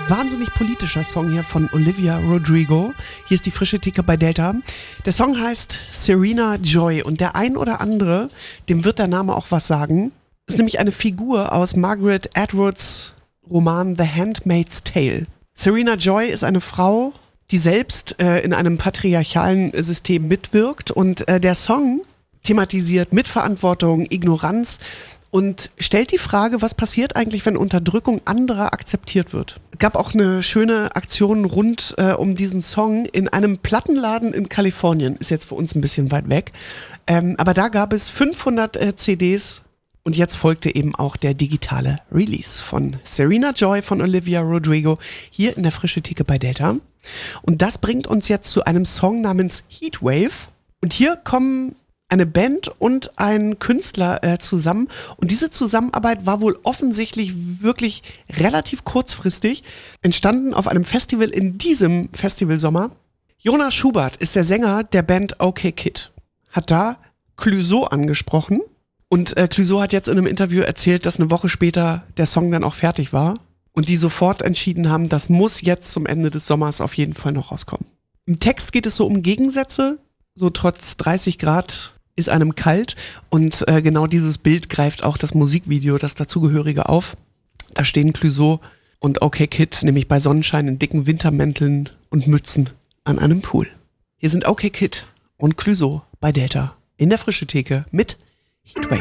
Wahnsinnig politischer Song hier von Olivia Rodrigo. Hier ist die frische Theke bei Delta. Der Song heißt Serena Joy und der ein oder andere, dem wird der Name auch was sagen. Ist nämlich eine Figur aus Margaret Atwoods Roman The Handmaid's Tale. Serena Joy ist eine Frau, die selbst in einem patriarchalen System mitwirkt und der Song thematisiert Mitverantwortung, Ignoranz und stellt die Frage, was passiert eigentlich, wenn Unterdrückung anderer akzeptiert wird. Es gab auch eine schöne Aktion rund um diesen Song in einem Plattenladen in Kalifornien. Ist jetzt für uns ein bisschen weit weg. Aber da gab es 500 CDs und jetzt folgte eben auch der digitale Release von Serena Joy von Olivia Rodrigo hier in der frische Theke bei Delta. Und das bringt uns jetzt zu einem Song namens Heatwave. Und hier kommen eine Band und ein Künstler zusammen. Und diese Zusammenarbeit war wohl offensichtlich wirklich relativ kurzfristig entstanden auf einem Festival in diesem Festivalsommer. Jonas Schubert ist der Sänger der Band OK Kid. Hat da Clouseau angesprochen. Und Clouseau hat jetzt in einem Interview erzählt, dass eine Woche später der Song dann auch fertig war. Und die sofort entschieden haben, das muss jetzt zum Ende des Sommers auf jeden Fall noch rauskommen. Im Text geht es so um Gegensätze. So trotz 30 Grad ist einem kalt und genau dieses Bild greift auch das Musikvideo, das dazugehörige auf. Da stehen Clouseau und OK Kid nämlich bei Sonnenschein in dicken Wintermänteln und Mützen an einem Pool. Hier sind OK Kid und Clouseau bei Delta in der frische Theke mit Heatwave.